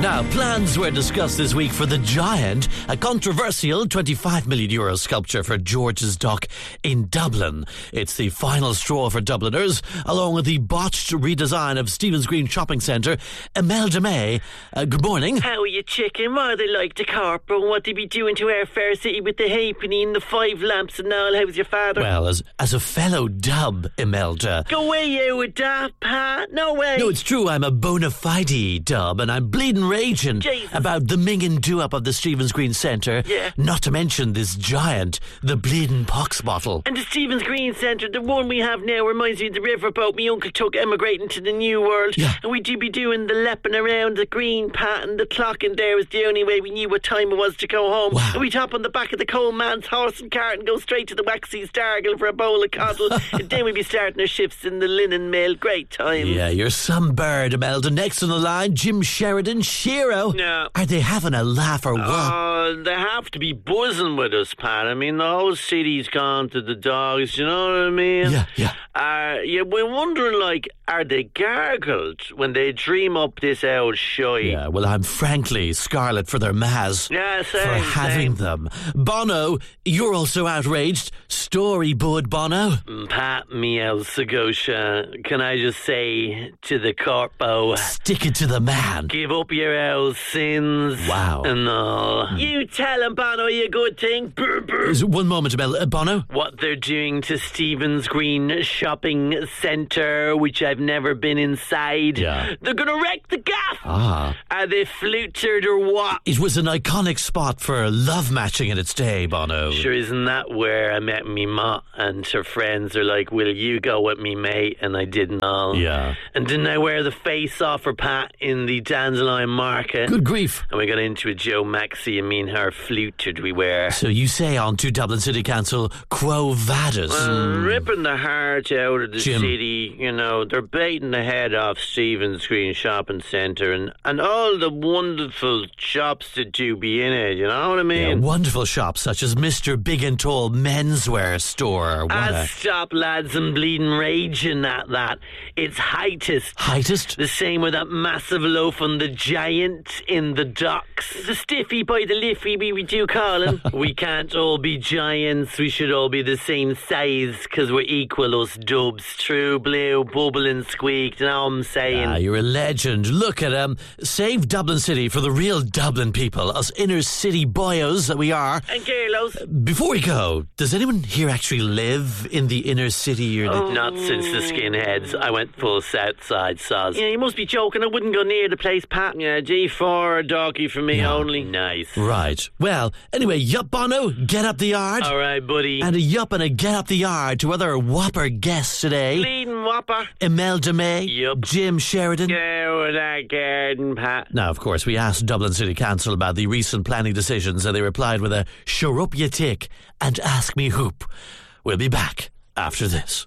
Now, plans were discussed this week for The Giant, a controversial €25 million sculpture for George's Dock in Dublin. It's the final straw for Dubliners, along with the botched redesign of Stephen's Green Shopping Centre. Imelda May, good morning. How are you, chicken? What are they like to corporate? What they be doing to our fair city with the halfpenny and the 5 lamps and all? How's your father? Well, as a fellow dub, Imelda. Go away, you with that, Pat. No way. No, it's true. I'm a bona fide dub, and I'm bleeding raging about the minging do-up of the Stephen's Green Centre. Yeah. Not to mention this giant, the bleeding pox bottle. And the Stephen's Green Centre, the one we have now, reminds me of the riverboat me uncle took emigrating to the New World. Yeah. And we do be doing the lepping around the green, Pat, and the clock in there was the only way we knew what time it was to go home. Wow. And we'd hop on the back of the coal man's horse and cart and go straight to the Waxy Stargill for a bowl of coddle. And then we'd be starting our shifts in the linen mill. Great time. Yeah, you're some bird, Imelda. Next on the line, Jim Sheridan, Shiro. Yeah. Are they having a laugh or what? They have to be buzzing with us, Pat. I mean, the whole city's gone to the dogs, you know what I mean? Yeah. Yeah, we're wondering, like, are they gargled when they dream up this old shy? Yeah, well, I'm frankly scarlet for their Maz. Yeah, same, for having them. Bono, you're also outraged. Story bud, Bono. Pat, me El Segotia, can I just say to the corpo, Stick it to the man. give up your old sins. Wow. And all. You tell him, Bono, you good thing. Brr, brr. One moment, Bono. What they're doing to Stephen's Green Shopping Centre, which I've never been inside. Yeah. They're gonna wreck the gaff. Ah. Are they flutered or what? It was an iconic spot for love matching in its day, Bono. Sure, isn't that where I met me ma and her friends are like, will you go with me, mate? And I didn't all. Yeah. And didn't I wear the face off for Pat in the Dandelion Market? Good grief. And we got into a Joe Maxey and me and her flutered we were. So you say on to Dublin City Council, Quo Vadis. Ripping the heart out of the Jim. city, you know, they're baiting the head off Stephen's Green Shopping Centre and all the wonderful shops that do be in it, you know what I mean? Yeah, wonderful shops such as Mr. Big and Tall Menswear Store. Stop, lads, I'm bleeding raging at that. It's heightest. Heightest? The same with that massive loaf on the Giant in the docks. The stiffy by the liffy we do call him. We can't all be giants. We should all be the same size because we're equal, us dubs. True blue, bubble and squeaked, you know what I'm saying? Ah, you're a legend. Look at save Dublin City for the real Dublin people, us inner city boyos that we are. And girlos. Before we go, does anyone here actually live in the inner city? Or Not since the skinheads. I went full south side, soz. Yeah, you must be joking. I wouldn't go near the place, Pat. Yeah, G4 a doggy for me only. Nice. Right. Well, anyway, yup, Bono, get up the yard. All right, buddy. And a yup and a get up the yard to other whopper guests today. Bleeding whopper. Imelda May. Yup. Jim Sheridan. Go with that garden, Pat. Now, of course, we asked Dublin City Council about the recent planning decisions and they replied with a sure up you tick and ask me hoop. We'll be back after this.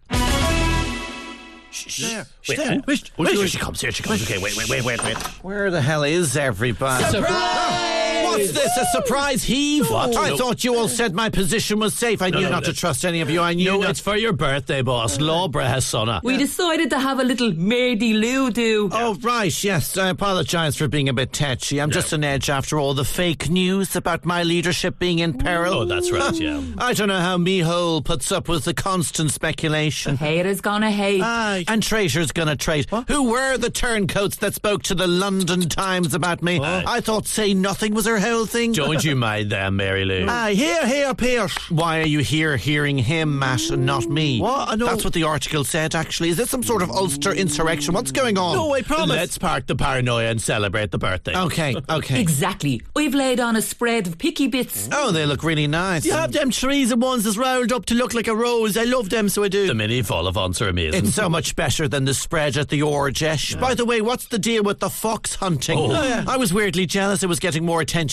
There. Here she comes. Okay, wait. Where the hell is everybody? Surprise! What's this? A surprise heave? What? I thought you all said my position was safe. I knew not to trust any of you. I knew it's for your birthday, boss. Lawbra has sonna. We decided to have a little Mary-Lou do. Oh, right, yes. I apologise for being a bit tetchy. I'm just an edge after all the fake news about my leadership being in peril. Oh, that's right, yeah. I don't know how Mihole puts up with the constant speculation. Haters gonna hate. Aye. And traitors gonna trait. Who were the turncoats that spoke to the London Times about me? I thought say nothing was her whole thing. Don't you mind them, Mary Lou? Aye, here, Pierce. Why are you here hearing him, Matt, and not me? What? I know. That's what the article said, actually. Is this some sort of Ulster insurrection? What's going on? No, I promise. Let's park the paranoia and celebrate the birthday. Okay. Exactly. I've laid on a spread of picky bits. Oh, they look really nice. You have them trees and ones that's rolled up to look like a rose. I love them, so I do. The mini vol-au-vents are amazing. It's so much better than the spread at the Orgesh. By the way, what's the deal with the fox hunting? Oh, yeah. I was weirdly jealous it was getting more attention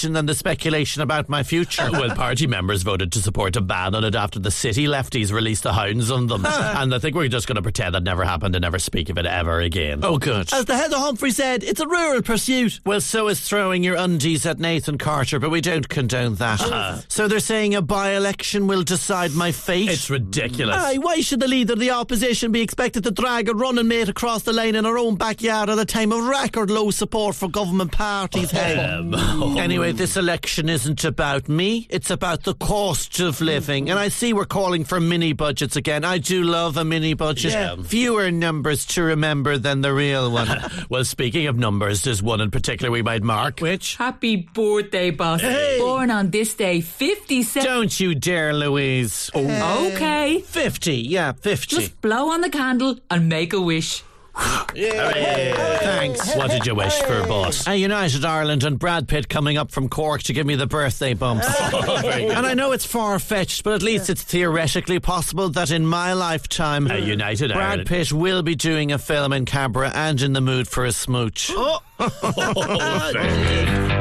attention than the speculation about my future. Well, party members voted to support a ban on it after the city lefties released the hounds on them. And I think we're just going to pretend that never happened and never speak of it ever again. Oh, good. As the head of Humphrey said, it's a rural pursuit. Well, so is throwing your undies at Nathan Carter, but we don't condone that. So they're saying a by-election will decide my fate? It's ridiculous. Aye, why should the leader of the opposition be expected to drag a running mate across the lane in her own backyard at a time of record low support for government parties? Anyway, this election isn't about me. It's about the cost of living. And I see we're calling for mini budgets again. I do love a mini budget. Yeah. Fewer numbers to remember than the real one. Well, speaking of numbers, there's one in particular we might mark. Which? Happy birthday, boss. Hey. Born on this day, 57. Don't you dare, Louise. Okay. 50, yeah, 50. Just blow on the candle and make a wish. Thanks. What did you wish for, boss? A United Ireland and Brad Pitt coming up from Cork to give me the birthday bumps. And I know it's far-fetched, but at least it's theoretically possible that in my lifetime A United Brad Ireland. Pitt will be doing a film in Cabra and in the mood for a smooch.